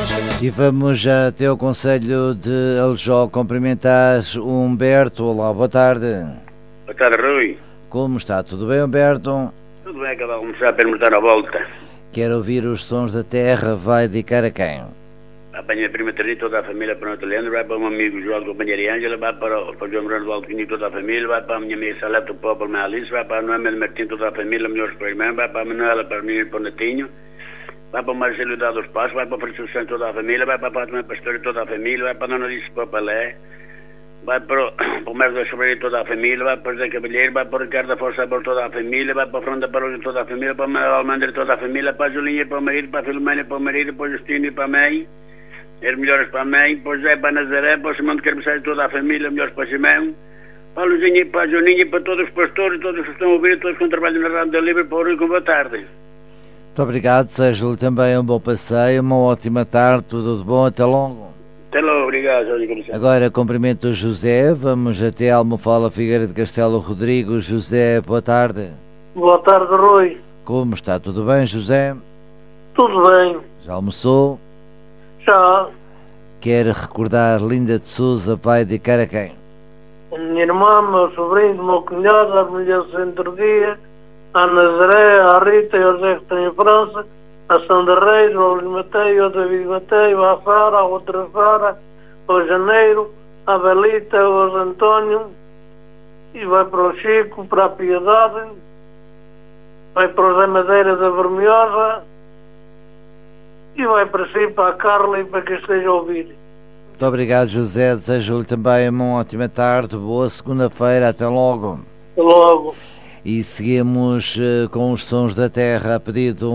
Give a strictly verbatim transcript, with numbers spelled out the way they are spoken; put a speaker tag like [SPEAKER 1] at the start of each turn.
[SPEAKER 1] E vamos até ao Conselho de Aljó cumprimentar o Humberto. Olá, boa tarde.
[SPEAKER 2] Boa tarde, Rui.
[SPEAKER 1] Como está? Tudo bem, Humberto?
[SPEAKER 2] Tudo bem, acabamos de começar a perguntar a volta.
[SPEAKER 1] Quer ouvir os sons da terra? Vai dedicar a quem?
[SPEAKER 2] Vai para a minha prima Teresa, toda a família, para o Noto Leandro, vai para o meu amigo João, companheira Ângela, vai para o, para o João Bruno do Alto, toda a família, vai para a minha amiga Salete, o Povo, a Alice, vai para a Noemi Martim, toda a família, melhores para a irmã, vai para a Manuela, para o menino, para o Netinho, vai para o Marcelo Dado dos Passos, vai para o Francisco Santos, toda a família, vai para a Fátima Pastor, toda a família, vai para a Dona Alice, para o Palé, vai para o, para o Mestre da Sobreira, toda a família, vai para o José Cavalheiro, vai para o Ricardo da Força, para toda a família, vai para o Fernando da Paróquia, toda a família, para o Manuel Almandra, toda a família, para a Julinha, para o marido, para a Filomena, para o marido, para o Justino e para a mãe, as melhores para a mãe, para o José, para a Nazaré, para o Simão de Carmeçais, toda a família, melhores para o Simão, para a Luzinha e para a Joninha, para todos os pastores, todos os que estão a ouvir, todos que trabalham na Rádio da Livre, para o Rui, com boa tarde.
[SPEAKER 1] Muito obrigado, seja-lhe também um bom passeio, uma ótima tarde, tudo de bom, até logo.
[SPEAKER 2] Até logo, obrigado, Jorge.
[SPEAKER 1] Agora cumprimento o José, vamos até Almofala, Figueira de Castelo, Rodrigo. José, boa tarde.
[SPEAKER 3] Boa tarde, Rui.
[SPEAKER 1] Como está? Tudo bem, José?
[SPEAKER 3] Tudo bem.
[SPEAKER 1] Já almoçou?
[SPEAKER 3] Já.
[SPEAKER 1] Quer recordar Linda de Souza, vai dedicar a quem?
[SPEAKER 3] A minha irmã, meu sobrinho, meu cunhado, a mulher do centro-dia, a Nazaré, a Rita e o José que tem em França, a Sandra Reis, o Luís Mateio, o David Mateio, a Sara, a outra Sara, o Janeiro, a Belita, o José António, e vai para o Chico, para a Piedade, vai para o Zé Madeira da Vermelhosa, e vai para si, para a Carla e para quem esteja a ouvir.
[SPEAKER 1] Muito obrigado, José. Desejo-lhe também uma ótima tarde, boa segunda-feira, até logo.
[SPEAKER 3] Até logo.
[SPEAKER 1] E seguimos uh, com os sons da terra a pedido